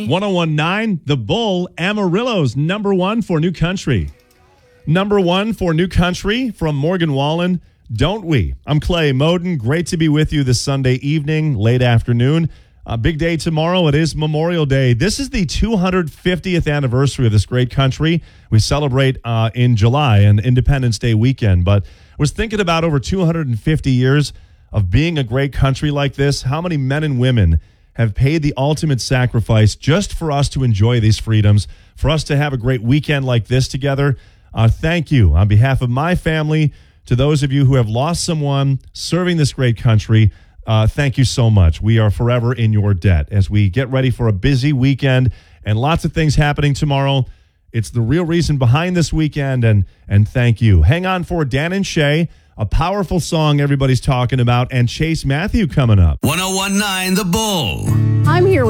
1019, The Bull, Amarillo's number one for New Country. Number one for New Country from Morgan Wallen, Don't We? I'm Clay Moden. Great to be with you this Sunday evening, late afternoon. A big day tomorrow. It is Memorial Day. This is the 250th anniversary of this great country. We celebrate in July, an Independence Day weekend. But I was thinking about over 250 years of being a great country like this. How many men and women have paid the ultimate sacrifice just for us to enjoy these freedoms, for us to have a great weekend like this together? Thank you on behalf of my family, to those of you who have lost someone serving this great country. Thank you so much. We are forever in your debt as we get ready for a busy weekend and lots of things happening tomorrow. It's the real reason behind this weekend, and thank you. Hang on for Dan and Shay, a powerful song everybody's talking about, and Chase Matthew coming up. 1019 The Bull. I'm here with